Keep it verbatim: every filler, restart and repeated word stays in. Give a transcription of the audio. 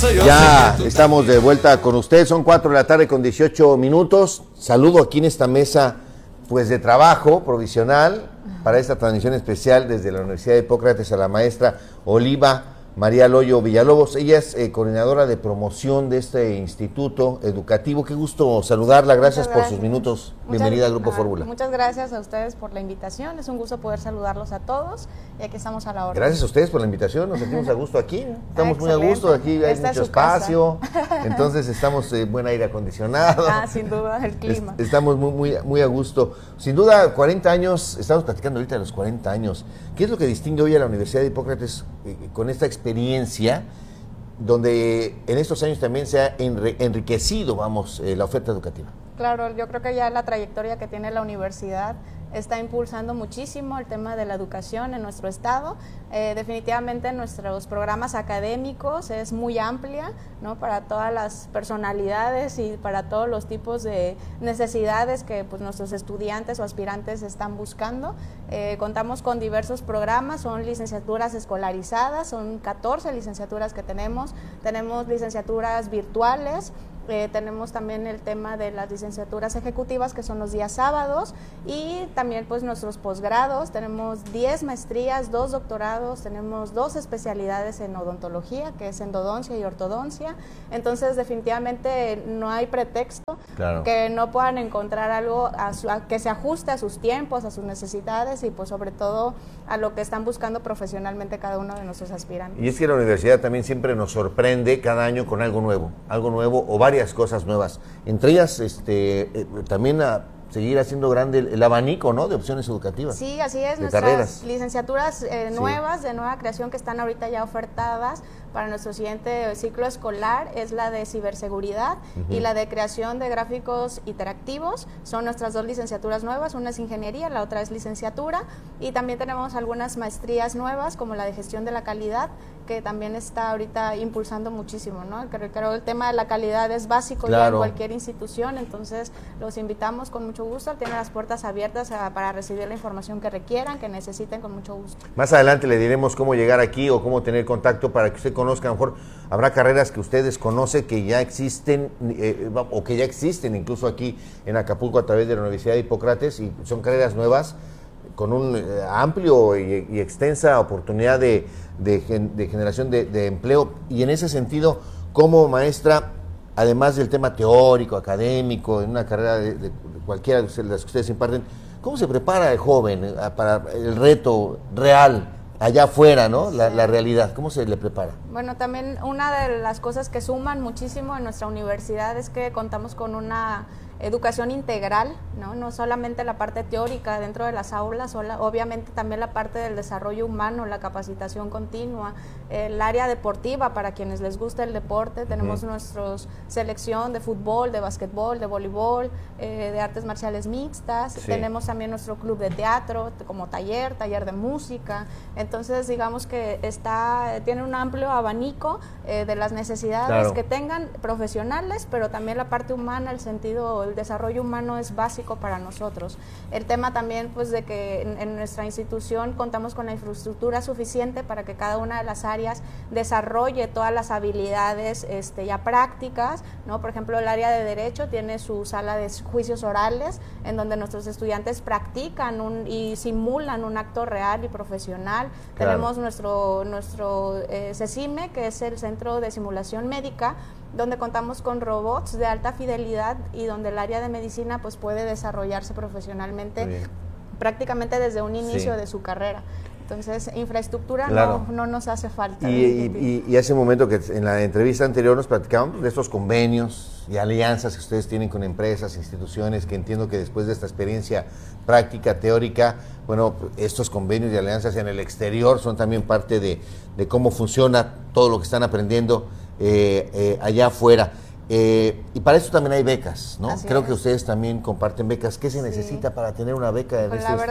Ya estamos de vuelta con usted, son cuatro de la tarde con dieciocho minutos. Saludo aquí en esta mesa pues de trabajo provisional para esta transmisión especial desde la Universidad de Hipócrates a la maestra Oliva María Loyo Villalobos. Ella es eh, coordinadora de promoción de este instituto educativo. Qué gusto saludarla, gracias, gracias. por sus minutos. Muchas, Bienvenida al Grupo ah, Fórmula. Muchas gracias a ustedes por la invitación, es un gusto poder saludarlos a todos y aquí estamos a la orden. Gracias a ustedes por la invitación, nos sentimos a gusto aquí, estamos ah, muy a gusto, aquí hay Esta mucho espacio, entonces estamos en eh, buen aire acondicionado. Ah, sin duda, el clima. Es, estamos muy, muy, muy a gusto. Sin duda, cuarenta años, estamos platicando ahorita de los cuarenta años. ¿Qué es lo que distingue hoy a la Universidad de Hipócrates eh, con esta experiencia donde en estos años también se ha enri enriquecido, vamos, eh, la oferta educativa? Claro, yo creo que ya la trayectoria que tiene la universidad está impulsando muchísimo el tema de la educación en nuestro estado. Eh, definitivamente nuestros programas académicos es muy amplia, ¿no? Para todas las personalidades y para todos los tipos de necesidades que pues, nuestros estudiantes o aspirantes están buscando. Eh, contamos con diversos programas, son licenciaturas escolarizadas, son catorce licenciaturas que tenemos, tenemos licenciaturas virtuales. Eh, tenemos también el tema de las licenciaturas ejecutivas, que son los días sábados, y también pues nuestros posgrados. Tenemos diez maestrías, dos doctorados, tenemos dos especialidades en odontología, que es endodoncia y ortodoncia. Entonces definitivamente no hay pretexto claro. que no puedan encontrar algo a su, a, que se ajuste a sus tiempos, a sus necesidades y pues sobre todo a lo que están buscando profesionalmente cada uno de nuestros aspirantes. Y es que la universidad también siempre nos sorprende cada año con algo nuevo, algo nuevo o varias cosas nuevas, entre ellas este, eh, también a seguir haciendo grande el, el abanico, ¿no?, de opciones educativas. Sí, así es, nuestras carreras. licenciaturas eh, nuevas, sí. de nueva creación que están ahorita ya ofertadas para nuestro siguiente ciclo escolar es la de ciberseguridad uh-huh. y la de creación de gráficos interactivos. Son nuestras dos licenciaturas nuevas, una es ingeniería, la otra es licenciatura, y también tenemos algunas maestrías nuevas como la de gestión de la calidad, que también está ahorita impulsando muchísimo, ¿no? Creo que el tema de la calidad es básico claro. ya en cualquier institución, entonces los invitamos con mucho gusto, tienen las puertas abiertas a, para recibir la información que requieran, que necesiten, con mucho gusto. Más adelante le diremos cómo llegar aquí o cómo tener contacto para que usted conozca. A lo mejor habrá carreras que ustedes conocen que ya existen eh, o que ya existen incluso aquí en Acapulco a través de la Universidad de Hipócrates, y son carreras nuevas con un eh, amplio y, y extensa oportunidad de, de, de generación de, de empleo. Y en ese sentido, como maestra, además del tema teórico, académico, en una carrera de, de, de cualquiera de las que ustedes imparten, ¿cómo se prepara el joven eh, para el reto real allá afuera, ¿no? La, la realidad, ¿cómo se le prepara? Bueno, también una de las cosas que suman muchísimo en nuestra universidad es que contamos con una educación integral, ¿no? No solamente la parte teórica dentro de las aulas, obviamente también la parte del desarrollo humano, la capacitación continua, el área deportiva para quienes les gusta el deporte. Tenemos uh-huh. nuestra selección de fútbol, de básquetbol, de voleibol, eh, de artes marciales mixtas. Sí. Tenemos también nuestro club de teatro como taller, taller de música. Entonces, digamos que está tiene un amplio abanico eh, de las necesidades claro. que tengan profesionales, pero también la parte humana, el sentido, el desarrollo humano es básico para nosotros. El tema también, pues, de que en, en nuestra institución contamos con la infraestructura suficiente para que cada una de las áreas desarrolle todas las habilidades este, ya prácticas, ¿no? Por ejemplo, el área de Derecho tiene su sala de juicios orales, en donde nuestros estudiantes practican un, y simulan un acto real y profesional. Claro. Tenemos nuestro, nuestro eh, CECIME, que es el Centro de Simulación Médica, donde contamos con robots de alta fidelidad y donde el área de medicina pues puede desarrollarse profesionalmente prácticamente desde un inicio sí. de su carrera. Entonces, infraestructura claro. no, no nos hace falta. Y, y, y hace un momento que en la entrevista anterior nos platicábamos de estos convenios y alianzas que ustedes tienen con empresas, instituciones, que entiendo que después de esta experiencia práctica, teórica, bueno, estos convenios y alianzas en el exterior son también parte de, de cómo funciona todo lo que están aprendiendo eh, eh, allá afuera. Eh, y para eso también hay becas, ¿no? Así Creo es. que ustedes también comparten becas. ¿Qué se sí. necesita para tener una beca? En pues este